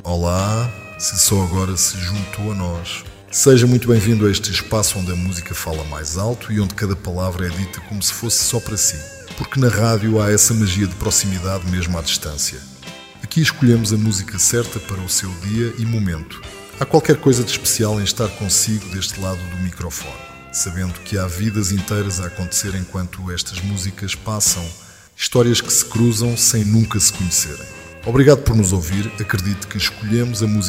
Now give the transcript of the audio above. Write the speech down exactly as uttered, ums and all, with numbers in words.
Olá, se só agora se juntou a nós. Seja muito bem-vindo a este espaço onde a música fala mais alto e onde cada palavra é dita como se fosse só para si. Porque na rádio há essa magia de proximidade mesmo à distância. Aqui escolhemos a música certa para o seu dia e momento. Há qualquer coisa de especial em estar consigo deste lado do microfone, sabendo que há vidas inteiras a acontecer enquanto estas músicas passam, histórias que se cruzam sem nunca se conhecerem. Obrigado por nos ouvir, acredito que escolhemos a música